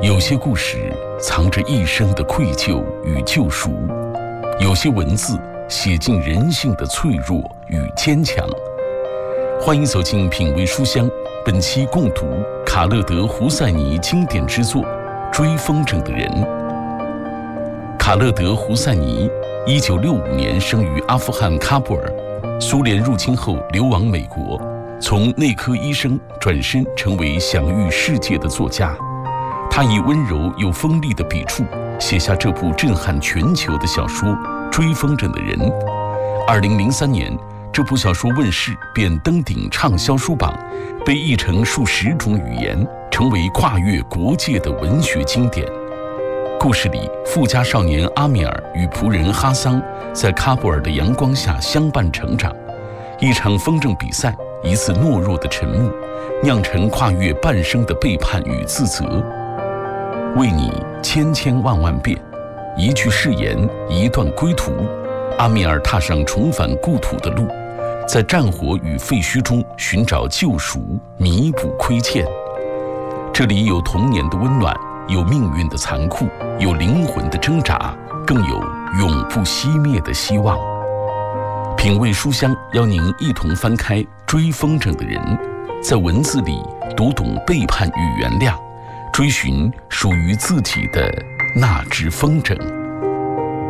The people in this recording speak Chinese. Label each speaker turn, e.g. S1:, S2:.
S1: 有些故事藏着一生的愧疚与救赎，有些文字写尽人性的脆弱与坚强。欢迎走进品味书香，本期共读卡勒德·胡塞尼经典之作《追风筝的人》。卡勒德·胡塞尼1965年生于阿富汗喀布尔，苏联入侵后流亡美国，从内科医生转身成为享誉世界的作家。他以温柔又锋利的笔触写下这部震撼全球的小说《追风筝的人》。2003年，这部小说问世便登顶畅销书榜，被译成数十种语言，成为跨越国界的文学经典。故事里，富家少年阿米尔与仆人哈桑在喀布尔的阳光下相伴成长。一场风筝比赛，一次懦弱的沉默，酿成跨越半生的背叛与自责。为你千千万万遍，一句誓言，一段归途，阿米尔踏上重返故土的路，在战火与废墟中寻找救赎，弥补亏欠。这里有童年的温暖，有命运的残酷，有灵魂的挣扎，更有永不熄灭的希望。品味书香邀您一同翻开《追风筝的人》，在文字里读懂背叛与原谅，追寻属于自己的那只风筝。